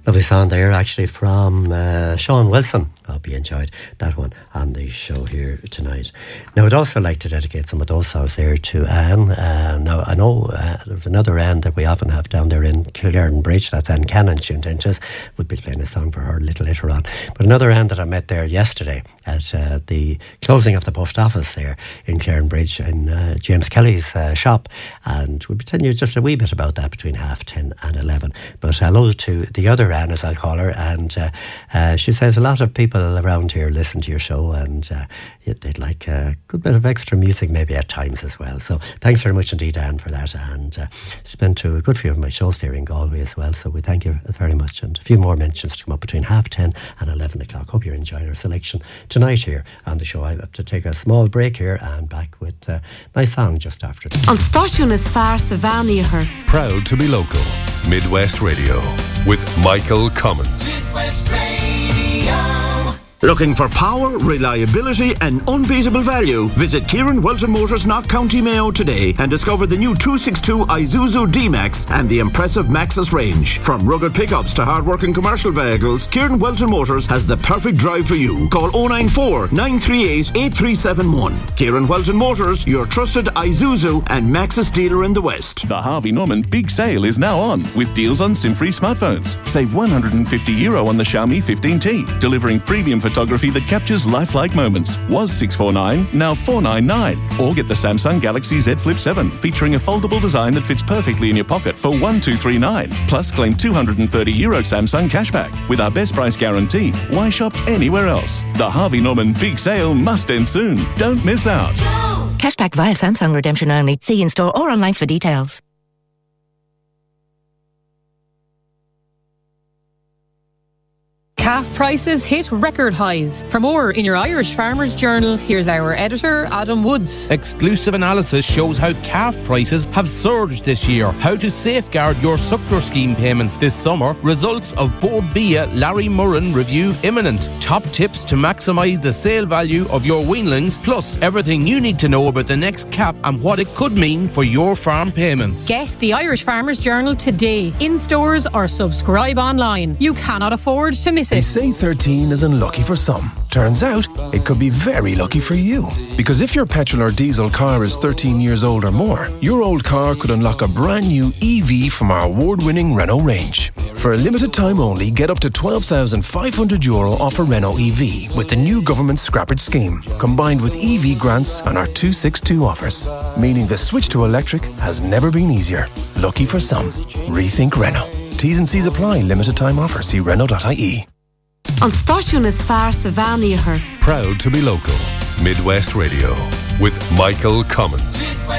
Lovely song there, actually, from Sean Wilson. I hope you enjoyed that one on the show here tonight. Now, I'd also like to dedicate some of those songs there to Anne. Now, I know there's another Anne that we often have down there in Kildare Bridge. That's Anne Cannon, tuned in. We'll be playing a song for her a little later on. But another Anne that I met there yesterday at the closing of the post office there in Clare Bridge in James Kelly's shop. And we'll be telling you just a wee bit about that between 10:30 and 11. But hello to the other Anne, as I'll call her, and she says a lot of people around here listen to your show, and they'd like a good bit of extra music maybe at times as well. So thanks very much indeed, Anne, for that, and she's been to a good few of my shows there in Galway as well, so we thank you very much. And a few more mentions to come up between 10:30 and 11 o'clock. Hope you're enjoying our selection tonight here on the show. I have to take a small break here and back with a nice song just after that. On Stáisiún is fearr sa bhean. Proud to be local. Midwest Radio with Michael Cummins. Midwest Radio. Looking for power, reliability and unbeatable value? Visit Kieran Welton Motors, Knock County Mayo today and discover the new 262 Isuzu D-Max and the impressive Maxus range. From rugged pickups to hard-working commercial vehicles, Kieran Welton Motors has the perfect drive for you. Call 094 938 8371. Kieran Welton Motors, your trusted Isuzu and Maxus dealer in the West. The Harvey Norman Big Sale is now on with deals on SIM-free smartphones. Save €150 on the Xiaomi 15T, delivering premium photography that captures lifelike moments. Was $649, now $499. Or get the Samsung Galaxy Z Flip 7, featuring a foldable design that fits perfectly in your pocket for $1,239. Plus, claim €230 Samsung cashback. With our best price guarantee, why shop anywhere else? The Harvey Norman Big Sale must end soon. Don't miss out. Cashback via Samsung redemption only. See in store or online for details. Calf prices hit record highs. For more in your Irish Farmers Journal, here's our editor, Adam Woods. Exclusive analysis shows how calf prices have surged this year. How to safeguard your suckler scheme payments this summer. Results of Board BIA Larry Murren review imminent. Top tips to maximise the sale value of your weanlings. Plus, everything you need to know about the next cap and what it could mean for your farm payments. Get the Irish Farmers Journal today. In stores or subscribe online. You cannot afford to miss it. They say 13 is unlucky for some. Turns out, it could be very lucky for you. Because if your petrol or diesel car is 13 years old or more, your old car could unlock a brand new EV from our award-winning Renault range. For a limited time only, get up to €12,500 off a Renault EV with the new government scrappage scheme, combined with EV grants and our 262 offers. Meaning the switch to electric has never been easier. Lucky for some. Rethink Renault. T's and C's apply. Limited time offer. See Renault.ie. On Stáisiún is fearr sa bhean. Proud to be local. Midwest Radio with Michael Cummins.